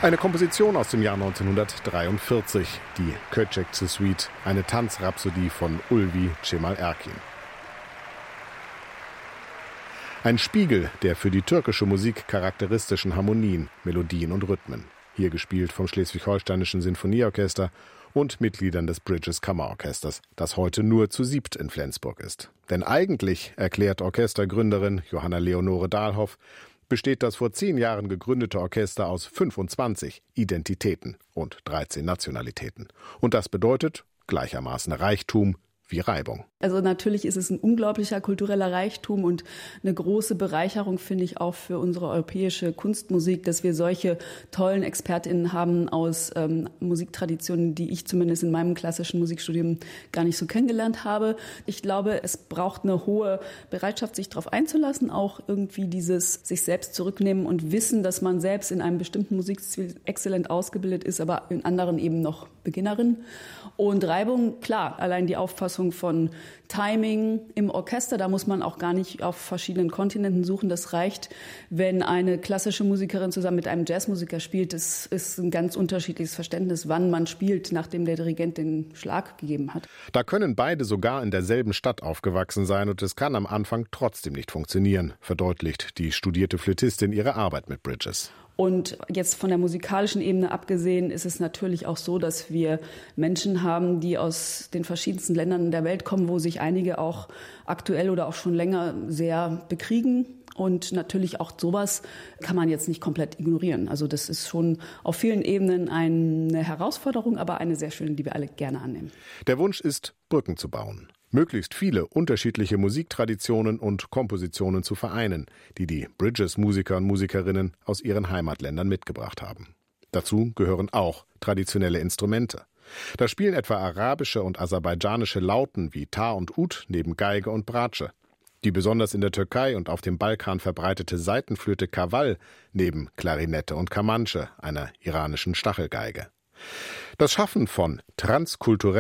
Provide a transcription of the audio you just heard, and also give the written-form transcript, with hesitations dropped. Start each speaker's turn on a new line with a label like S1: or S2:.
S1: Eine Komposition aus dem Jahr 1943, die Köcekçe Suite, eine Tanzrhapsodie von Ulvi Cemal-Erkin. Ein Spiegel der für die türkische Musik charakteristischen Harmonien, Melodien und Rhythmen. Hier gespielt vom Schleswig-Holsteinischen Sinfonieorchester und Mitgliedern des Bridges Kammerorchesters, das heute nur zu 7 in Flensburg ist. Denn eigentlich, erklärt Orchestergründerin Johanna Leonore Dahlhoff, besteht das vor 10 Jahren gegründete Orchester aus 25 Identitäten und 13 Nationalitäten. Und das bedeutet gleichermaßen Reichtum wie Reibung.
S2: Also natürlich ist es ein unglaublicher kultureller Reichtum und eine große Bereicherung, finde ich, auch für unsere europäische Kunstmusik, dass wir solche tollen ExpertInnen haben aus Musiktraditionen, die ich zumindest in meinem klassischen Musikstudium gar nicht so kennengelernt habe. Ich glaube, es braucht eine hohe Bereitschaft, sich darauf einzulassen, auch irgendwie dieses sich selbst zurücknehmen und wissen, dass man selbst in einem bestimmten Musikstil exzellent ausgebildet ist, aber in anderen eben noch Beginnerin. Und Reibung, klar, allein die Auffassung von Timing im Orchester, da muss man auch gar nicht auf verschiedenen Kontinenten suchen. Das reicht, wenn eine klassische Musikerin zusammen mit einem Jazzmusiker spielt. Das ist ein ganz unterschiedliches Verständnis, wann man spielt, nachdem der Dirigent den Schlag gegeben hat.
S1: Da können beide sogar in derselben Stadt aufgewachsen sein und es kann am Anfang trotzdem nicht funktionieren, verdeutlicht die studierte Flötistin ihre Arbeit mit Bridges.
S2: Und jetzt von der musikalischen Ebene abgesehen ist es natürlich auch so, dass wir Menschen haben, die aus den verschiedensten Ländern der Welt kommen, wo sich einige auch aktuell oder auch schon länger sehr bekriegen. Und natürlich auch sowas kann man jetzt nicht komplett ignorieren. Also das ist schon auf vielen Ebenen eine Herausforderung, aber eine sehr schöne, die wir alle gerne annehmen.
S1: Der Wunsch ist, Brücken zu bauen. Möglichst viele unterschiedliche Musiktraditionen und Kompositionen zu vereinen, die die Bridges-Musiker und Musikerinnen aus ihren Heimatländern mitgebracht haben. Dazu gehören auch traditionelle Instrumente. Da spielen etwa arabische und aserbaidschanische Lauten wie Tar und Ud neben Geige und Bratsche. Die besonders in der Türkei und auf dem Balkan verbreitete Saitenflöte Kaval neben Klarinette und Kamanche, einer iranischen Stachelgeige. Das Schaffen von transkulturellen